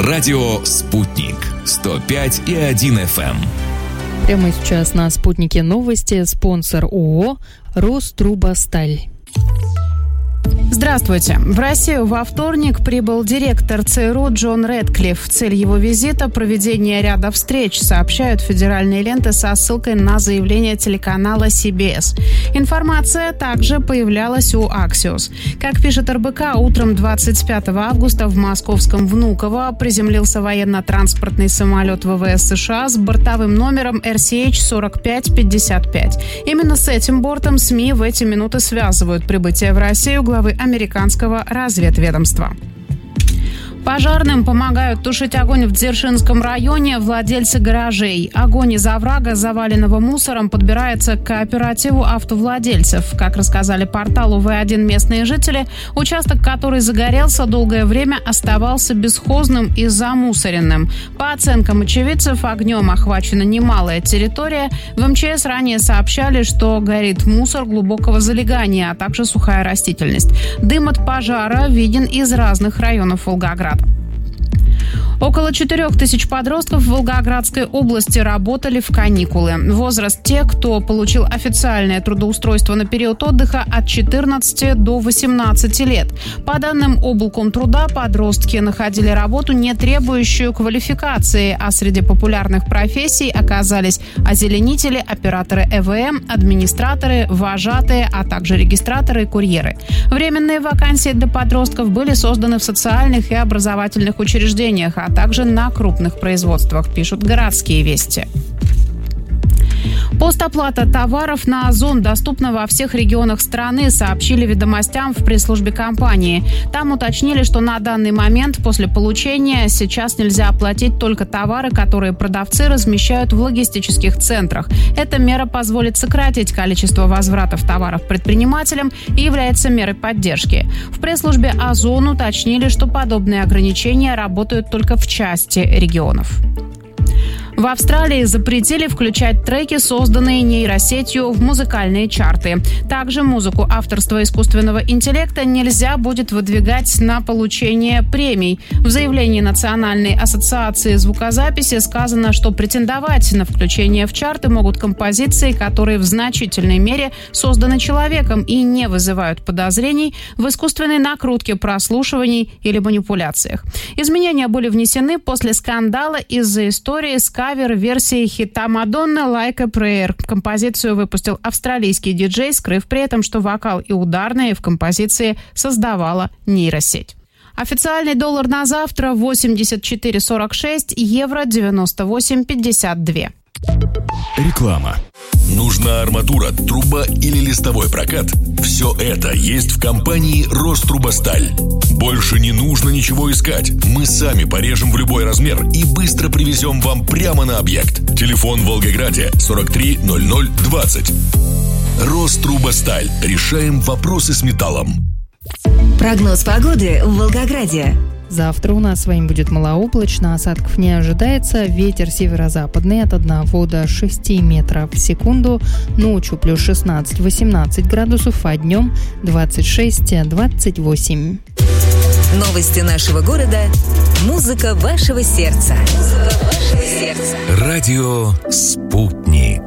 Радио «Спутник» 105,1 FM. Прямо сейчас на «Спутнике» новости. Спонсор ООО «Рострубосталь». Здравствуйте. В Россию во вторник прибыл директор ЦРУ Джон Рэдклифф. Цель его визита – проведение ряда встреч, сообщают федеральные ленты со ссылкой на заявление телеканала CBS. Информация также появлялась у Axios. Как пишет РБК, утром 25 августа в московском Внуково приземлился военно-транспортный самолет ВВС США с бортовым номером RCH-4555. Именно с этим бортом СМИ в эти минуты связывают прибытие в Россию главы американского разведведомства. Пожарным помогают тушить огонь в Дзержинском районе владельцы гаражей. Огонь из оврага, заваленного мусором, подбирается к кооперативу автовладельцев. Как рассказали порталу В1 местные жители, участок, который загорелся, долгое время оставался бесхозным и замусоренным. По оценкам очевидцев, огнем охвачена немалая территория. В МЧС ранее сообщали, что горит мусор глубокого залегания, а также сухая растительность. Дым от пожара виден из разных районов Волгограда. Около 4000 подростков в Волгоградской области работали в каникулы. Возраст тех, кто получил официальное трудоустройство на период отдыха, от 14 до 18 лет. По данным облкомтруда, подростки находили работу, не требующую квалификации, а среди популярных профессий оказались озеленители, операторы ЭВМ, администраторы, вожатые, а также регистраторы и курьеры. Временные вакансии для подростков были созданы в социальных и образовательных учреждениях, а также на крупных производствах, пишут «Городские вести». Постоплата товаров на Озон доступна во всех регионах страны, сообщили «Ведомостям» в пресс-службе компании. Там уточнили, что на данный момент после получения сейчас нельзя оплатить только товары, которые продавцы размещают в логистических центрах. Эта мера позволит сократить количество возвратов товаров предпринимателям и является мерой поддержки. В пресс-службе Озон уточнили, что подобные ограничения работают только в части регионов. В Австралии запретили включать треки, созданные нейросетью, в музыкальные чарты. Также музыку авторства искусственного интеллекта нельзя будет выдвигать на получение премий. В заявлении Национальной ассоциации звукозаписи сказано, что претендовать на включение в чарты могут композиции, которые в значительной мере созданы человеком и не вызывают подозрений в искусственной накрутке, прослушивании или манипуляциях. Изменения были внесены после скандала из-за истории с кавер-версией хита Мадонны «Like a Prayer». Композицию выпустил австралийский диджей, скрыв при этом, что вокал и ударные в композиции создавала нейросеть. Официальный доллар на завтра 84,46, евро 98,52. Реклама. Нужна арматура, труба или листовой прокат? Все это есть в компании «Рострубосталь». Больше не нужно ничего искать. Мы сами порежем в любой размер и быстро привезем вам прямо на объект. Телефон в Волгограде 43 00 20. «Рострубосталь». Решаем вопросы с металлом. Прогноз погоды в Волгограде. Завтра у нас с вами будет малооблачно, осадков не ожидается, ветер северо-западный от 1 до 6 метров в секунду, ночью плюс 16-18 градусов, а днем 26-28. Новости нашего города. Музыка вашего сердца. Радио «Спутник».